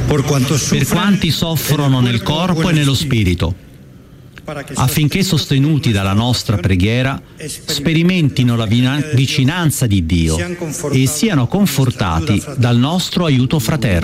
per quanti soffrono nel corpo e nello spirito, affinché sostenuti dalla nostra preghiera sperimentino la vicinanza di Dio e siano confortati dal nostro aiuto fraterno.